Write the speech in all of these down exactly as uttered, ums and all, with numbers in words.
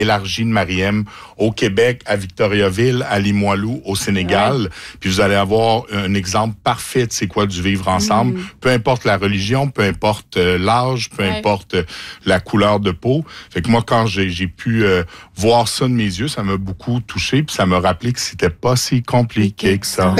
élargie de Mariem au Québec, à Victoriaville, à Limoilou, au Sénégal. Ouais. Puis vous allez avoir un exemple parfait de c'est quoi du vivre ensemble. Mmh. Peu importe la religion, peu importe euh, l'âge, peu ouais. importe euh, la couleur de peau. Fait que moi, quand j'ai, j'ai pu euh, voir ça de mes yeux, ça m'a beaucoup touché. Puis ça m'a rappelé que c'était pas si compliqué que ça.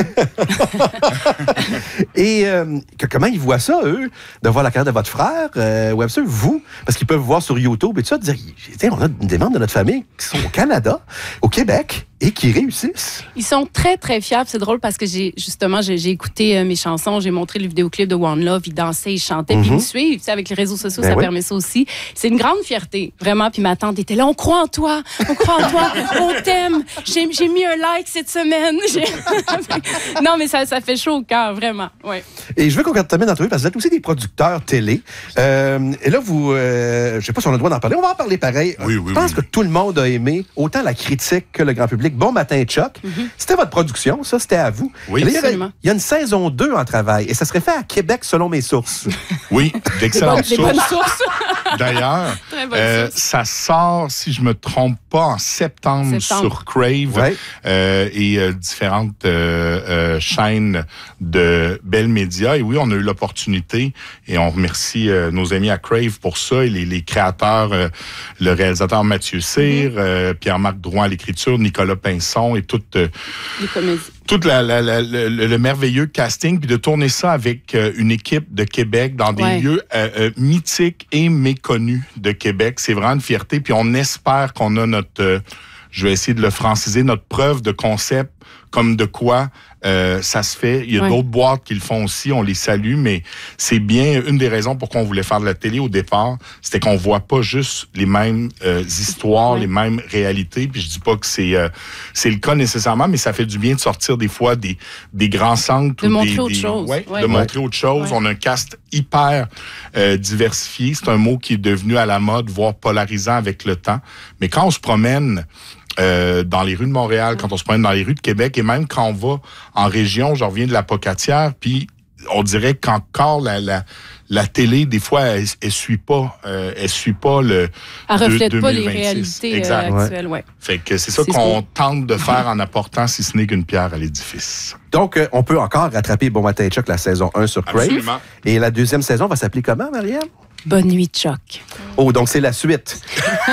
Et euh, que, comment ils voient ça, eux, de voir la carrière de votre frère, euh, Webster, vous? Parce qu'ils peuvent voir sur YouTube et tout ça, dire, on a des membres de notre famille qui sont au Canada, au Québec, et qui réussissent. Ils sont très, très fiables. C'est drôle parce que j'ai justement, j'ai, j'ai écouté euh, mes chansons, j'ai montré le vidéoclip de One Love, ils dansaient, ils chantaient, mm-hmm. puis ils me suivent. Tu sais, avec les réseaux sociaux, ben ça oui. permet ça aussi. C'est une grande fierté, vraiment. Puis ma tante était là, on croit en toi, on croit en toi, on t'aime. J'ai, j'ai mis un like cette semaine. non, mais ça, ça fait chaud au cœur, vraiment. Ouais. Et je veux qu'on termine d'entrevuer parce que vous êtes aussi des producteurs télé. Euh, et là, vous, euh, je sais pas si on a le droit d'en parler, on va en parler pareil. Oui, oui, je pense oui. que tout le monde a aimé, autant la critique que le grand public. Bon matin, Chuck. Mm-hmm. C'était votre production, ça, c'était à vous. Oui, là, absolument. Il y a une saison deux en travail et ça serait fait à Québec, selon mes sources. Oui, d'excellentes des bonnes, sources. Des bonnes sources. D'ailleurs, euh, ça sort, si je me trompe pas, en septembre, septembre. sur Crave ouais. euh, et euh, différentes euh, euh, chaînes de Bell Media. Et oui, on a eu l'opportunité et on remercie euh, nos amis à Crave pour ça et les, les créateurs, euh, le réalisateur Mathieu Cyr, mm-hmm. euh, Pierre-Marc Drouin à l'écriture, Nicolas Pinson et toute, euh, toute la, la, la, le, le merveilleux casting, puis de tourner ça avec euh, une équipe de Québec dans des ouais. lieux euh, euh, mythiques et méconnus de Québec. C'est vraiment une fierté, puis on espère qu'on a notre, euh, je vais essayer de le franciser, notre preuve de concept, comme de quoi euh, ça se fait. Il y a ouais. d'autres boîtes qui le font aussi, on les salue, mais c'est bien une des raisons pourquoi on voulait faire de la télé au départ, c'était qu'on voit pas juste les mêmes euh, histoires, ouais. les mêmes réalités, puis je dis pas que c'est euh, c'est le cas nécessairement, mais ça fait du bien de sortir des fois des, des grands centres. De ou montrer des, autre des, chose. Ouais, ouais. de ouais. montrer autre chose. Ouais. On a un cast hyper euh, diversifié. C'est un mot qui est devenu à la mode, voire polarisant avec le temps. Mais quand on se promène Euh, dans les rues de Montréal, quand on se promène dans les rues de Québec, et même quand on va en région, je reviens de la Pocatière, puis on dirait qu'encore la, la, la télé, des fois, elle, elle suit pas, euh, elle suit pas le Elle de, reflète deux mille vingt-six. Pas les réalités exact. Euh, actuelles, ouais. Fait que c'est ça c'est qu'on ce tente de faire en apportant, si ce n'est qu'une pierre à l'édifice. Donc, euh, on peut encore rattraper Bon Matin Chuck, la saison un sur Crave. Absolument. Et la deuxième saison va s'appeler comment, Marianne? Bonne nuit, Chuck. Oh, donc c'est la suite.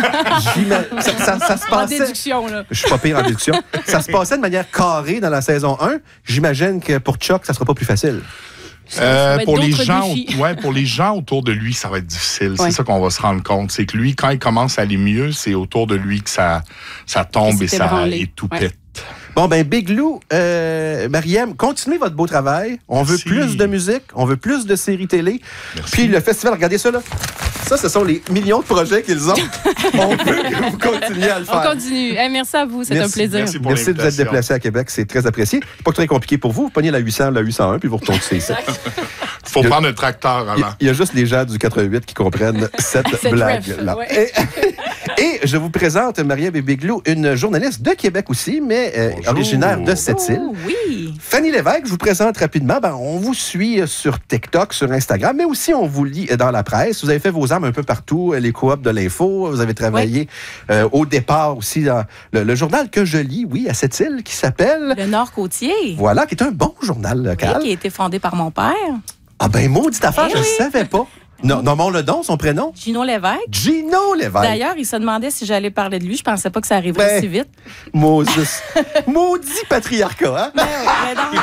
ça, ça, ça se passait... En déduction, là. Je suis pas pire en déduction. Ça se passait de manière carrée dans la saison un. J'imagine que pour Chuck, ça sera pas plus facile. Euh, pour les gens, ouais, pour les gens autour de lui, ça va être difficile. Ouais. C'est ça qu'on va se rendre compte. C'est que lui, quand il commence à aller mieux, c'est autour de lui que ça, ça tombe et ça branlé. et tout ouais. pète. Bon, ben, Big Lou, euh, Mariam, continuez votre beau travail. On veut Merci. plus de musique, on veut plus de séries télé. Merci. Puis le festival, regardez ça, là. Ça, ce sont les millions de projets qu'ils ont. On veut que vous continuiez à le faire. On continue. Hey, merci à vous, c'est merci. un plaisir. Merci, pour merci de vous être déplacé à Québec, c'est très apprécié. Pas très compliqué pour vous. Vous prenez la huit cents, la huit cent un, puis vous retournez ici. Il faut prendre un tracteur avant. Il y a juste les gens du quatre-vingt-huit qui comprennent cette, cette blague-là. Ouais. Et, et je vous présente, Mariam et Big Lou, une journaliste de Québec aussi, mais euh, originaire de Sept-Îles. Oh, oui. Fanny Lévesque, je vous présente rapidement. Ben, on vous suit sur TikTok, sur Instagram, mais aussi on vous lit dans la presse. Vous avez fait vos armes un peu partout, les coops de l'info. Vous avez travaillé oui. euh, au départ aussi dans le, le journal que je lis, oui, à Sept-Îles, qui s'appelle... Le Nord-Côtier. Voilà, qui est un bon journal local. Oui, qui a été fondé par mon père. Ah ben, maudite affaire, eh je ne oui. savais pas. Non, nommons le don, son prénom? Gino Lévesque. Gino Lévesque. D'ailleurs, il se demandait si j'allais parler de lui. Je pensais pas que ça arriverait ben, si vite. Moses. Maudit patriarcat, hein? Ben oui,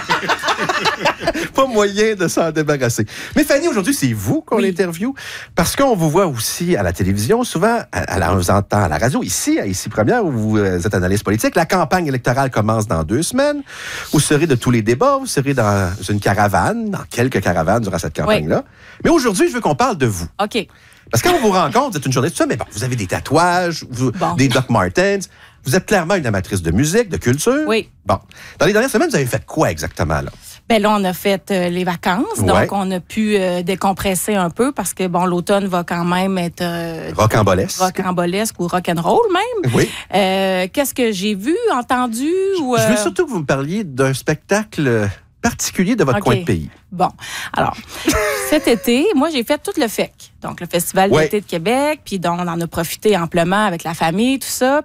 ben pas moyen de s'en débarrasser. Mais Fanny, aujourd'hui, c'est vous qu'on oui. interviewe. Parce qu'on vous voit aussi à la télévision, souvent, à, à, on vous entend à la radio, ici, à Ici Première, où vous êtes analyste politique. La campagne électorale commence dans deux semaines. Vous serez de tous les débats. Vous serez dans une caravane, dans quelques caravanes durant cette campagne-là. Oui. Mais aujourd'hui, je veux qu'on parle de vous. OK. Parce que quand on vous rencontre, vous êtes une journaliste, tout ça, mais bon, vous avez des tatouages, vous, bon. des Doc Martens. Vous êtes clairement une amatrice de musique, de culture. Oui. Bon. Dans les dernières semaines, vous avez fait quoi exactement, là? Ben là, on a fait euh, les vacances, ouais. donc on a pu euh, décompresser un peu parce que, bon, l'automne va quand même être... Euh, rocambolesque. Rocambolesque ou rock'n'roll même. Oui. Euh, qu'est-ce que j'ai vu, entendu? Ou, euh... Je veux surtout que vous me parliez d'un spectacle particulier de votre okay. coin de pays. Bon, alors, cet été, moi, j'ai fait tout le F E C. Donc, le Festival ouais. d'été de Québec. Puis, donc, on en a profité amplement avec la famille, tout ça.